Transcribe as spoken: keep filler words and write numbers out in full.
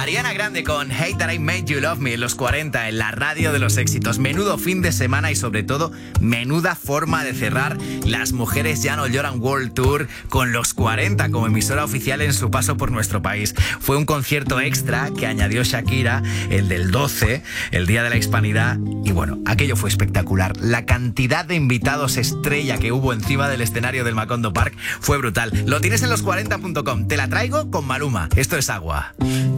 Ariana Grande con Hate That I Made You Love Me en los cuarenta, en la radio de los éxitos. Menudo fin de semana y sobre todo, menuda forma de cerrar Las Mujeres Ya No Lloran World Tour con los cuarenta como emisora oficial en su paso por nuestro país. Fue un concierto extra que añadió Shakira, el del doce, el Día de la Hispanidad, y bueno, aquello fue espectacular. La cantidad de invitados estrella que hubo encima del escenario del Macondo Park fue brutal. Lo tienes en los cuarenta punto com. Te la traigo con Maluma. Esto es Agua.